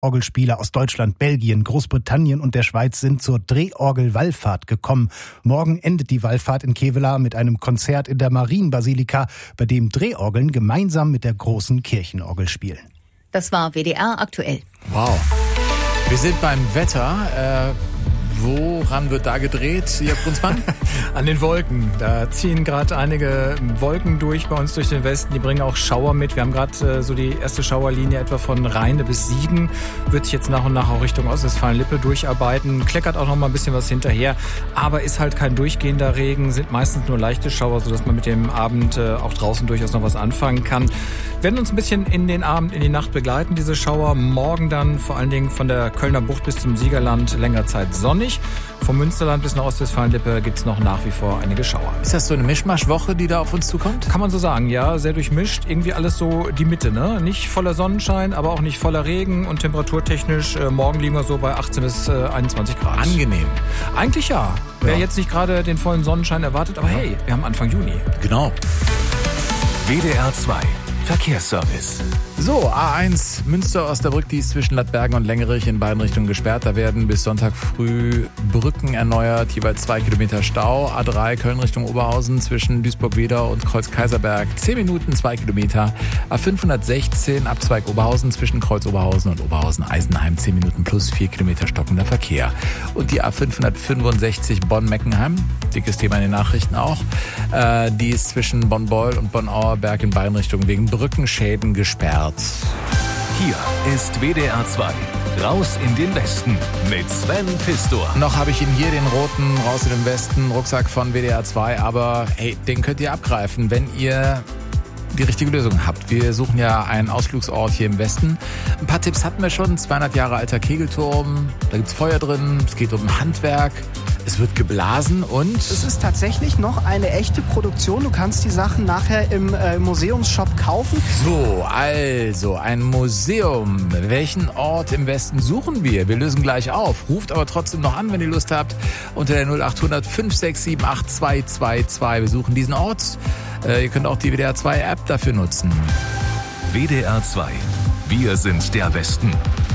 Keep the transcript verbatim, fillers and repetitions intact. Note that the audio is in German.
Orgelspieler aus Deutschland, Belgien, Großbritannien und der Schweiz sind zur Drehorgel-Wallfahrt gekommen. Morgen endet die Wallfahrt in Kevelaer mit einem Konzert in der Marienbasilika, bei dem Drehorgeln gemeinsam mit der großen Kirchenorgel spielen. Das war W D R aktuell. Wow. Wir sind beim Wetter. Äh Woran wird da gedreht, Jörg Brunsmann? An den Wolken. Da ziehen gerade einige Wolken durch bei uns durch den Westen. Die bringen auch Schauer mit. Wir haben gerade äh, so die erste Schauerlinie etwa von Rheine bis Siegen. Wird sich jetzt nach und nach auch Richtung Ostwestfalen-Lippe durcharbeiten. Kleckert auch noch mal ein bisschen was hinterher. Aber ist halt kein durchgehender Regen. Sind meistens nur leichte Schauer, sodass man mit dem Abend äh, auch draußen durchaus noch was anfangen kann. Werden uns ein bisschen in den Abend, in die Nacht begleiten, diese Schauer. Morgen dann vor allen Dingen von der Kölner Bucht bis zum Siegerland länger Zeit sonnig. Vom Münsterland bis nach Ostwestfalen-Lippe gibt es noch nach wie vor einige Schauer. Ist das so eine Mischmaschwoche, die da auf uns zukommt? Kann man so sagen, ja. Sehr durchmischt. Irgendwie alles so die Mitte, ne? Nicht voller Sonnenschein, aber auch nicht voller Regen. Und temperaturtechnisch, äh, morgen liegen wir so bei achtzehn bis einundzwanzig Grad. Angenehm. Eigentlich ja. Wer Ja. jetzt nicht gerade den vollen Sonnenschein erwartet, aber hey, wir haben Anfang Juni. Genau. W D R zwei Verkehrsservice. So, A eins Münster-Osnabrück, die ist zwischen Lattbergen und Längerich in beiden Richtungen gesperrt. Da werden bis Sonntag früh Brücken erneuert, jeweils zwei Kilometer Stau. A drei Köln Richtung Oberhausen zwischen Duisburg-Wedau und Kreuz-Kaiserberg zehn Minuten, zwei Kilometer. A fünfhundertsechzehn Abzweig Oberhausen zwischen Kreuz Oberhausen und Oberhausen-Eisenheim zehn Minuten plus vier Kilometer stockender Verkehr. Und die A fünfhundertfünfundsechzig Bonn-Meckenheim, dickes Thema in den Nachrichten auch, äh, die ist zwischen Bonn-Beul und Bonn-Auerberg in beiden Richtungen wegen Brückenschäden gesperrt. Hier ist W D R zwei. Raus in den Westen mit Sven Pistor. Noch habe ich Ihnen hier den roten Raus in den Westen Rucksack von W D R zwei, aber hey, den könnt ihr abgreifen, wenn ihr die richtige Lösung habt. Wir suchen ja einen Ausflugsort hier im Westen. Ein paar Tipps hatten wir schon. zweihundert Jahre alter Kegelturm, da gibt's Feuer drin, es geht um Handwerk, es wird geblasen und... Es ist tatsächlich noch eine echte Produktion. Du kannst die Sachen nachher im äh, Museumsshop kaufen. So, also ein Museum. Welchen Ort im Westen suchen wir? Wir lösen gleich auf. Ruft aber trotzdem noch an, wenn ihr Lust habt, unter der null achthundert fünf sechs sieben acht zwei zwei zwei. Wir suchen diesen Ort. Äh, ihr könnt auch die W D R zwei App dafür nutzen. W D R zwei. Wir sind der Westen.